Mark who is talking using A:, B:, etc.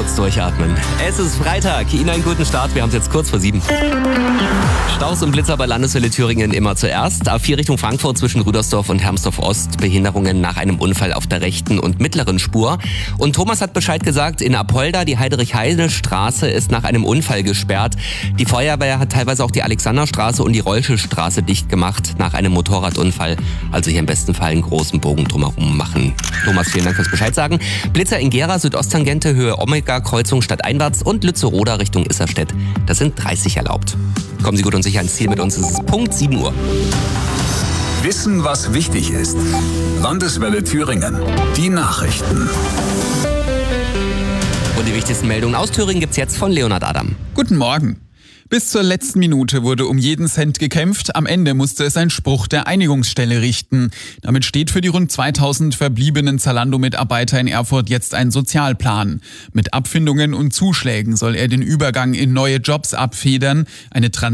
A: kurz durchatmen. Es ist Freitag, Ihnen einen guten Start, wir haben es jetzt kurz vor 7. Staus und Blitzer bei Landeswelle Thüringen immer zuerst. A4 Richtung Frankfurt zwischen Rüdersdorf und Hermsdorf-Ost. Behinderungen nach einem Unfall auf der rechten und mittleren Spur. Und Thomas hat Bescheid gesagt, in Apolda, die Heinrich-Heine-Straße ist nach einem Unfall gesperrt. Die Feuerwehr hat teilweise auch die Alexanderstraße und die Rolsche-Straße dicht gemacht nach einem Motorradunfall. Also hier im besten Fall einen großen Bogen drumherum machen. Thomas, vielen Dank fürs Bescheid sagen. Blitzer in Gera, Südosttangente, Höhe Omega, Kreuzung stadteinwärts und Lützeroda Richtung Isserstedt. Das sind 30 erlaubt. Kommen Sie gut und sicher ins Ziel mit uns. Es ist Punkt 7 Uhr.
B: Wissen, was wichtig ist. Landeswelle Thüringen. Die Nachrichten.
A: Und die wichtigsten Meldungen aus Thüringen gibt's jetzt von Leonhard Adam.
C: Guten Morgen. Bis zur letzten Minute wurde um jeden Cent gekämpft. Am Ende musste es ein Spruch der Einigungsstelle richten. Damit steht für die rund 2000 verbliebenen Zalando-Mitarbeiter in Erfurt jetzt ein Sozialplan. Mit Abfindungen und Zuschlägen soll er den Übergang in neue Jobs abfedern. Eine